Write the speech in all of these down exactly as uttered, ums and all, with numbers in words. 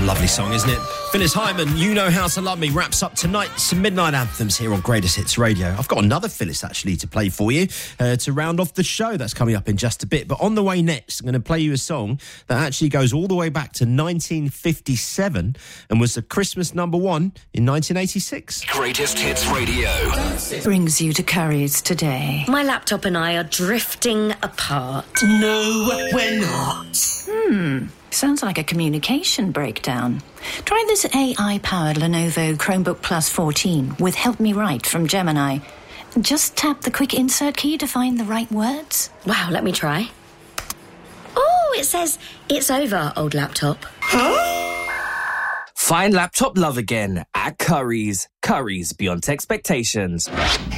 Lovely song, isn't it? Phyllis Hyman, You Know How to Love Me, wraps up tonight's Midnight Anthems here on Greatest Hits Radio. I've got another Phyllis, actually, to play for you uh, to round off the show. That's coming up in just a bit. But on the way next, I'm going to play you a song that actually goes all the way back to nineteen fifty-seven and was the Christmas number one in nineteen eighty-six. Greatest Hits Radio brings you to Curry's today. My laptop and I are drifting apart. No, we're not. Hmm. Sounds like a communication breakdown. Try this A I-powered Lenovo Chromebook Plus fourteen with Help Me Write from Gemini. Just tap the quick insert key to find the right words. Wow, let me try. Oh, it says, it's over, old laptop. Huh? Find laptop love again at Curry's. Curry's beyond expectations.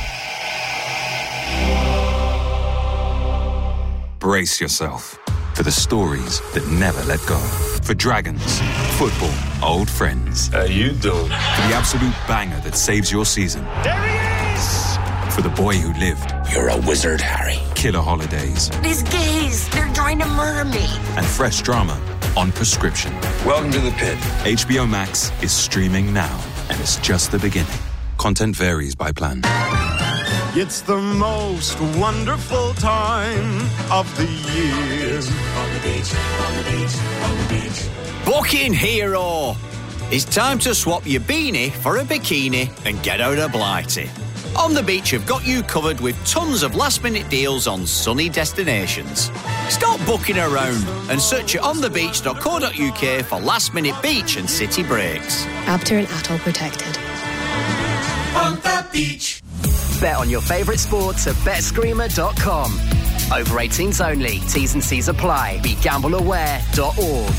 Brace yourself for the stories that never let go. For dragons, football, old friends. How you doing? For the absolute banger that saves your season. There he is! For the boy who lived. You're a wizard, Harry. Killer holidays. These gays, they're trying to murder me. And fresh drama on prescription. Welcome to the pit. H B O Max is streaming now, and it's just the beginning. Content varies by plan. It's the most wonderful time of the year. On the beach, on the beach, on the beach. Booking Hero. It's time to swap your beanie for a bikini and get out of Blighty. On the Beach have got you covered with tons of last-minute deals on sunny destinations. Stop booking around and search at on the beach dot co dot uk for last-minute beach and city breaks. Abter and Atoll protected. On the beach. Bet on your favourite sports at bet screamer dot com. Over eighteens only. T's and C's apply. Be gamble aware dot org.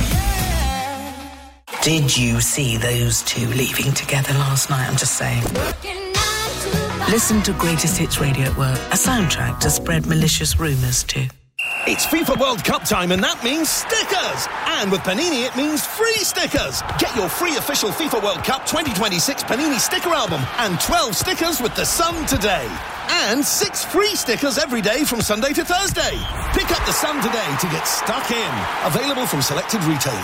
Did you see those two leaving together last night? I'm just saying. Listen to Greatest Hits Radio at work, a soundtrack to spread malicious rumours to. It's FIFA World Cup time, and that means stickers. And with Panini, it means free stickers. Get your free official FIFA World Cup twenty twenty-six Panini sticker album and twelve stickers with the Sun today. And six free stickers every day from Sunday to Thursday. Pick up the Sun today to get stuck in. Available from selected retailers.